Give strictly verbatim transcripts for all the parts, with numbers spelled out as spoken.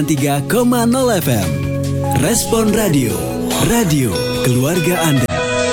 tiga koma nol F M Respon Radio, radio keluarga Anda.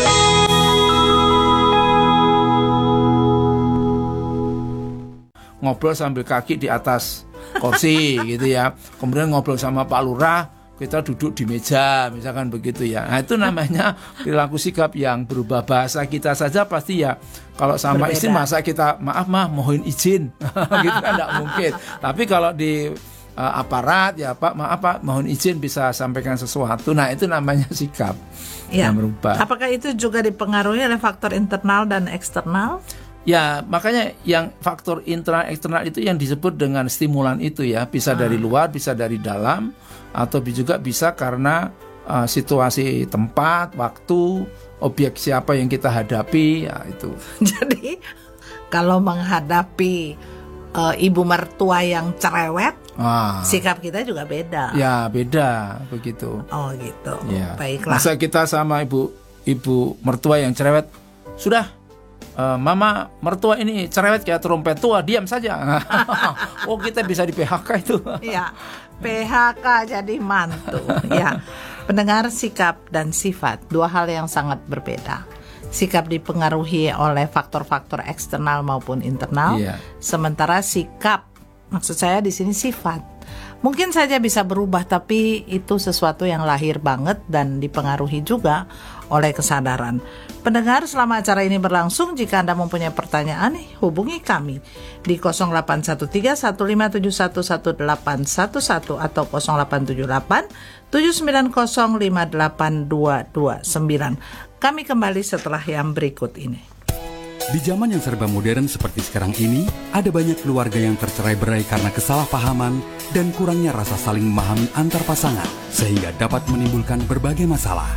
Ngobrol sambil kaki di atas kursi gitu ya. Kemudian ngobrol sama Pak Lurah, kita duduk di meja, misalkan begitu ya. Nah, itu namanya perilaku sikap yang berubah. Bahasa kita saja pasti ya, kalau sama Berbeda. istri masa kita maaf mah mohon izin gitu kan enggak mungkin. Tapi kalau di uh, aparat ya Pak maaf Pak mohon izin bisa sampaikan sesuatu. Nah, itu namanya sikap Ya. yang berubah. Apakah itu juga dipengaruhi oleh faktor internal dan eksternal? Ya, makanya yang faktor internal eksternal itu yang disebut dengan stimulan itu ya, bisa Ah. dari luar, bisa dari dalam, atau juga bisa karena uh, situasi tempat, waktu, objek siapa yang kita hadapi, ya itu. Jadi kalau menghadapi uh, ibu mertua yang cerewet, Ah, sikap kita juga beda. ya beda begitu. Oh gitu. Ya. Baiklah. Masa kita sama ibu ibu mertua yang cerewet, sudah. Uh, mama mertua ini cerewet kayak trompet tua, diam saja. Oh, kita bisa di P H K itu. Ya, P H K jadi mantu. Ya, pendengar, sikap dan sifat dua hal yang sangat berbeda. Sikap dipengaruhi oleh faktor-faktor eksternal maupun internal, Iya. sementara sikap, maksud saya di sini sifat, mungkin saja bisa berubah, tapi itu sesuatu yang lahir banget dan dipengaruhi juga oleh kesadaran. Pendengar, selama acara ini berlangsung, jika Anda mempunyai pertanyaan, hubungi kami di nol delapan satu tiga satu lima tujuh satu satu delapan satu satu atau nol delapan tujuh delapan tujuh sembilan nol lima delapan dua dua sembilan. Kami kembali setelah yang berikut ini. Di zaman yang serba modern seperti sekarang ini, ada banyak keluarga yang tercerai-berai karena kesalahpahaman dan kurangnya rasa saling memahami antar pasangan, sehingga dapat menimbulkan berbagai masalah.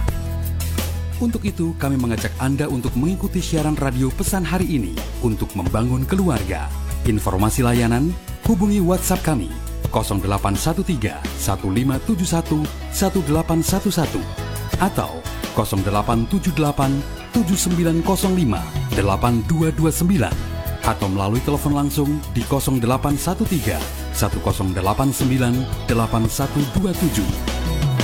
Untuk itu, kami mengajak Anda untuk mengikuti siaran radio pesan hari ini untuk membangun keluarga. Informasi layanan, hubungi WhatsApp kami nol delapan satu tiga satu lima tujuh satu satu delapan satu satu atau nol delapan tujuh delapan tujuh sembilan nol lima delapan dua dua sembilan atau melalui telepon langsung di nol delapan satu tiga satu nol delapan sembilan delapan satu dua tujuh.